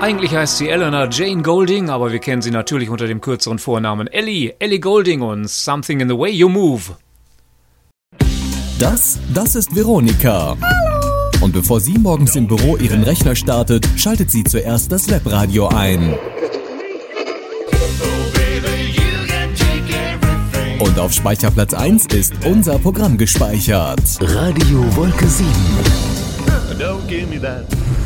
Eigentlich heißt sie Eleanor Jane Goulding, aber wir kennen sie natürlich unter dem kürzeren Vornamen Ellie Goulding und Something in the Way You Move. Das ist Veronika. Hallo. Und bevor sie morgens im Büro ihren Rechner startet, schaltet sie zuerst das Webradio ein. Und auf Speicherplatz 1 ist unser Programm gespeichert. Radio Wolke 7. Don't give me that.